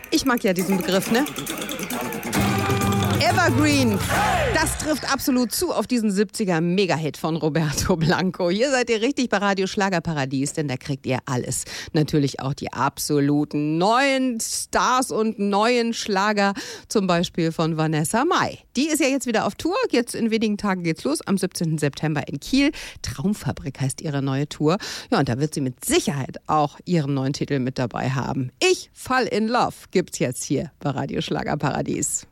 Ich mag ja diesen Begriff, ne? Evergreen, das trifft absolut zu auf diesen 70er-Mega-Hit von Roberto Blanco. Hier seid ihr richtig bei Radio Schlagerparadies, denn da kriegt ihr alles. Natürlich auch die absoluten neuen Stars und neuen Schlager, zum Beispiel von Vanessa Mai. Die ist ja jetzt wieder auf Tour, jetzt in wenigen Tagen geht's los, am 17. September in Kiel. Traumfabrik heißt ihre neue Tour. Ja, und da wird sie mit Sicherheit auch ihren neuen Titel mit dabei haben. Ich fall in love gibt's jetzt hier bei Radio Schlagerparadies.